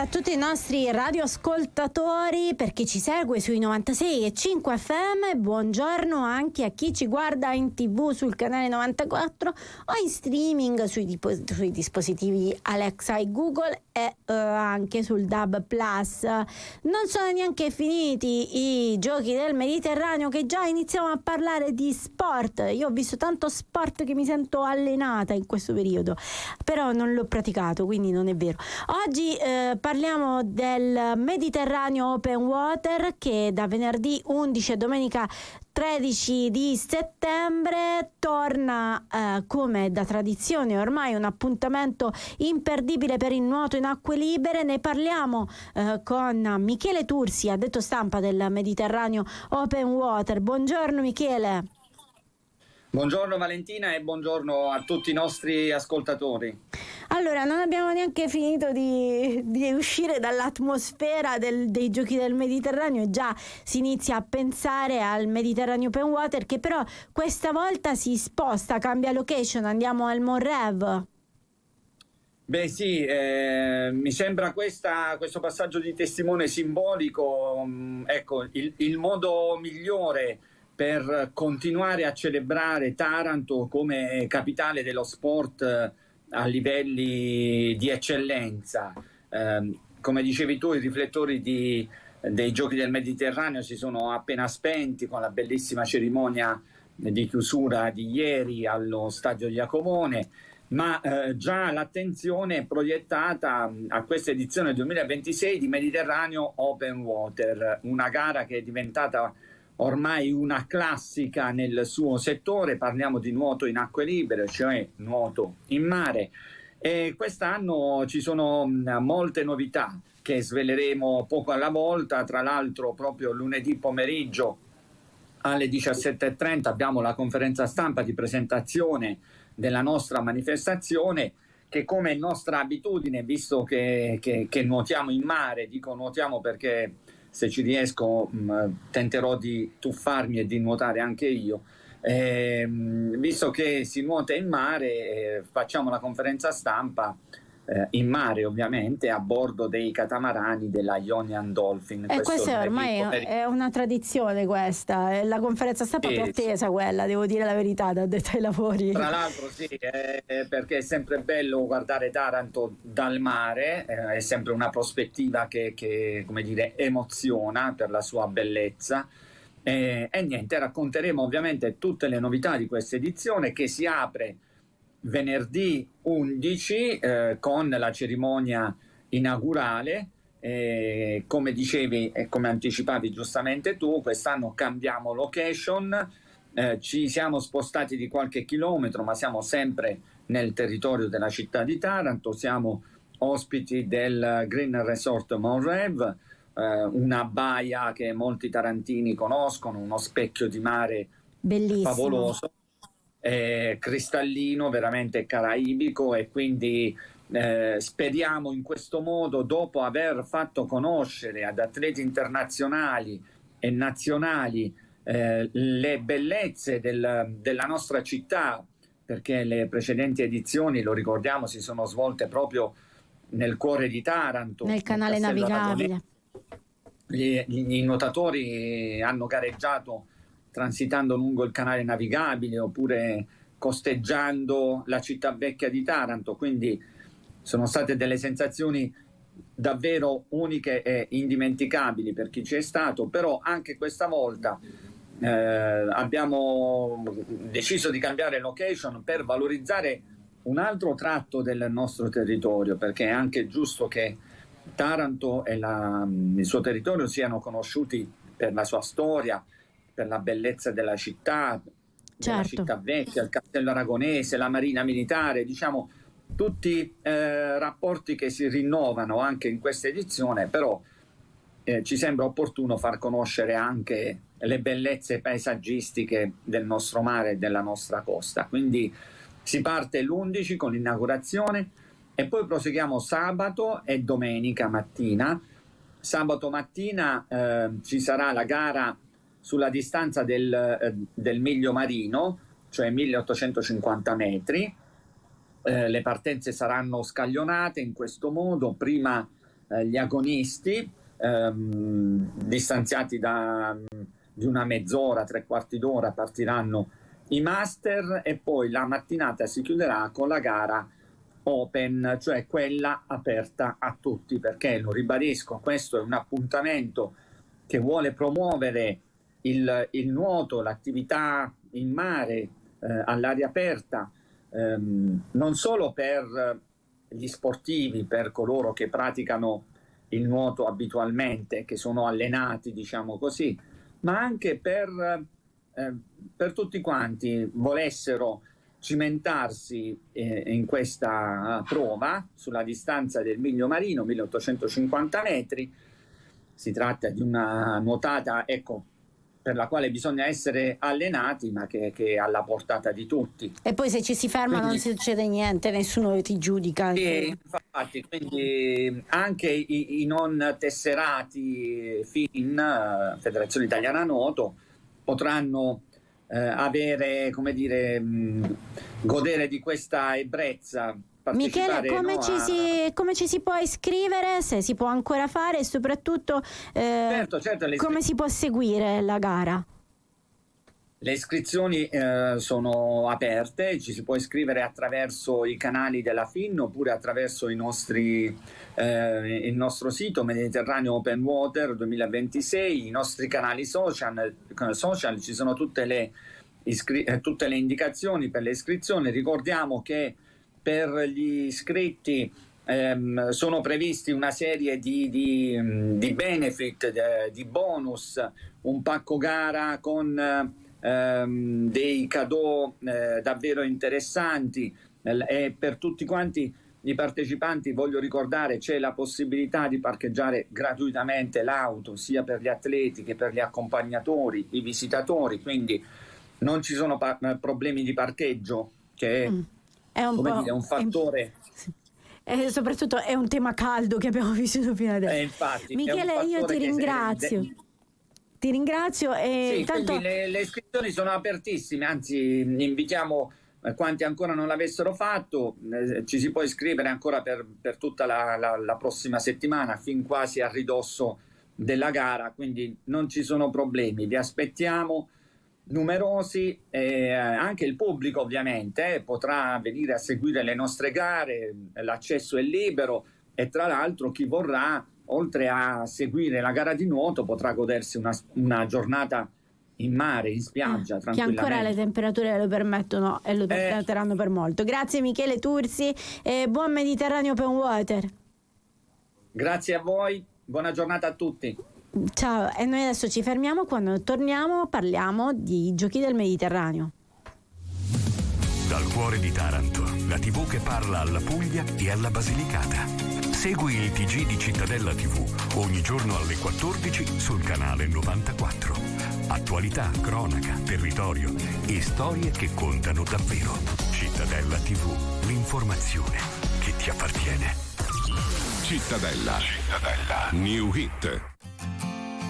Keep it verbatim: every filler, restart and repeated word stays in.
a tutti i nostri radioascoltatori, per chi ci segue sui novantasei e cinque F M, buongiorno anche a chi ci guarda in tv sul canale novantaquattro o in streaming sui, dipo- sui dispositivi Alexa e Google e uh, anche sul D A B Plus. Non sono neanche finiti i giochi del Mediterraneo che già iniziamo a parlare di sport. Io ho visto tanto sport che mi sento allenata in questo periodo, però non l'ho praticato, quindi non è vero. Oggi eh, parliamo del Mediterraneo Open Water che da venerdì undici a domenica tredici di settembre torna eh, come da tradizione ormai un appuntamento imperdibile per il nuoto in acque libere. Ne parliamo eh, con Michele Tursi, addetto stampa del Mediterraneo Open Water. Buongiorno Michele. Buongiorno Valentina e buongiorno a tutti i nostri ascoltatori. Allora, non abbiamo neanche finito di, di uscire dall'atmosfera del, dei giochi del Mediterraneo e già si inizia a pensare al Mediterraneo Open Water, che però questa volta si sposta, cambia location, andiamo al Monrev. Beh sì, eh, mi sembra questa, questo passaggio di testimone simbolico, mh, ecco, il, il modo migliore per continuare a celebrare Taranto come capitale dello sport a livelli di eccellenza. Eh, come dicevi tu, i riflettori di, dei Giochi del Mediterraneo si sono appena spenti con la bellissima cerimonia di chiusura di ieri allo Stadio Iacomone, ma eh, già l'attenzione è proiettata a questa edizione duemilaventisei di Mediterraneo Open Water, una gara che è diventata ormai una classica nel suo settore. Parliamo di nuoto in acque libere, cioè nuoto in mare, e quest'anno ci sono molte novità che sveleremo poco alla volta. Tra l'altro proprio lunedì pomeriggio alle diciassette e trenta abbiamo la conferenza stampa di presentazione della nostra manifestazione, che come è nostra abitudine, visto che, che, che nuotiamo in mare, dico nuotiamo perché se ci riesco mh, tenterò di tuffarmi e di nuotare anche io. Eh, visto che si nuota in mare, eh, facciamo la conferenza stampa eh, in mare, ovviamente a bordo dei catamarani della Ionian Dolphin. E questa ormai è, è una tradizione, questa la conferenza stampa più attesa, quella, devo dire la verità, da addetto ai lavori. Tra l'altro sì, eh, perché è sempre bello guardare Taranto dal mare, eh, è sempre una prospettiva che, che come dire, emoziona per la sua bellezza. Eh, e niente, racconteremo ovviamente tutte le novità di questa edizione che si apre venerdì undici eh, con la cerimonia inaugurale. Eh, come dicevi e come anticipavi giustamente tu, quest'anno cambiamo location, eh, ci siamo spostati di qualche chilometro, ma siamo sempre nel territorio della città di Taranto. Siamo ospiti del Green Resort Monrev, eh, una baia che molti tarantini conoscono, uno specchio di mare bellissimo, favoloso, eh, cristallino, veramente caraibico, e quindi eh, speriamo in questo modo, dopo aver fatto conoscere ad atleti internazionali e nazionali eh, le bellezze del, della nostra città, perché le precedenti edizioni, lo ricordiamo, si sono svolte proprio nel cuore di Taranto, nel canale nel navigabile. Gli, gli, i nuotatori hanno gareggiato transitando lungo il canale navigabile oppure costeggiando la città vecchia di Taranto, quindi sono state delle sensazioni davvero uniche e indimenticabili per chi ci è stato. Però anche questa volta eh, abbiamo deciso di cambiare location per valorizzare un altro tratto del nostro territorio, perché è anche giusto che Taranto e la, il suo territorio siano conosciuti per la sua storia, per la bellezza della città, della certo. città vecchia, il castello aragonese, la marina militare, diciamo tutti eh, rapporti che si rinnovano anche in questa edizione. Però eh, ci sembra opportuno far conoscere anche le bellezze paesaggistiche del nostro mare e della nostra costa. Quindi si parte l'undici con l'inaugurazione e poi proseguiamo sabato e domenica mattina. Sabato mattina eh, ci sarà la gara sulla distanza del, eh, del miglio marino, cioè milleottocentocinquanta metri. Eh, le partenze saranno scaglionate in questo modo: prima eh, gli agonisti, ehm, distanziati da di una mezz'ora, tre quarti d'ora partiranno i master e poi la mattinata si chiuderà con la gara open, cioè quella aperta a tutti, perché, lo ribadisco, questo è un appuntamento che vuole promuovere il, il nuoto, l'attività in mare eh, all'aria aperta, ehm, non solo per gli sportivi, per coloro che praticano il nuoto abitualmente, che sono allenati, diciamo così, ma anche per, eh, per tutti quanti volessero cimentarsi eh, in questa prova sulla distanza del Miglio Marino, milleottocentocinquanta metri. Si tratta di una nuotata, ecco, per la quale bisogna essere allenati, ma che, che è alla portata di tutti. E poi se ci si ferma quindi, non succede niente, nessuno ti giudica. E infatti, quindi anche i, i non tesserati F I N, Federazione Italiana Nuoto, potranno eh, avere, come dire, mh, godere di questa ebbrezza. Michele, come, no, ci a... si, come ci si può iscrivere, se si può ancora fare, e soprattutto eh, certo, certo, le come si può seguire la gara? Le iscrizioni eh, sono aperte, ci si può iscrivere attraverso i canali della F I N oppure attraverso i nostri, eh, il nostro sito Mediterraneo Open Water duemilaventisei, i nostri canali social, social ci sono tutte le, iscri- tutte le indicazioni per le iscrizioni. Ricordiamo che per gli iscritti ehm, sono previsti una serie di, di, di benefit, de, di bonus, un pacco gara con ehm, dei cadeau eh, davvero interessanti eh, e per tutti quanti i partecipanti, voglio ricordare, c'è la possibilità di parcheggiare gratuitamente l'auto sia per gli atleti che per gli accompagnatori, i visitatori, quindi non ci sono pa- problemi di parcheggio, che è mm. È un, come dire, un fattore. E soprattutto è un tema caldo che abbiamo vissuto fino adesso. Eh, infatti, Michele, io ti ringrazio. Se... Ti ringrazio. E sì, tanto... le, le iscrizioni sono apertissime, anzi invitiamo eh, quanti ancora non l'avessero fatto, eh, ci si può iscrivere ancora per, per tutta la, la, la prossima settimana, fin quasi a ridosso della gara, quindi non ci sono problemi, vi aspettiamo numerosi, eh, anche il pubblico ovviamente eh, potrà venire a seguire le nostre gare, l'accesso è libero e tra l'altro chi vorrà, oltre a seguire la gara di nuoto, potrà godersi una, una giornata in mare, in spiaggia, eh, tranquillamente. Che ancora le temperature lo permettono e lo permetteranno eh. per molto. Grazie Michele Tursi e buon Mediterraneo Open Water. Grazie a voi, buona giornata a tutti. Ciao, e noi adesso ci fermiamo, quando torniamo parliamo di Giochi del Mediterraneo. Dal cuore di Taranto, la tivù che parla alla Puglia e alla Basilicata. Segui il T G di Cittadella tivù ogni giorno alle quattordici sul canale novantaquattro. Attualità, cronaca, territorio e storie che contano davvero. Cittadella tivù, l'informazione che ti appartiene. Cittadella. Cittadella. New Hit.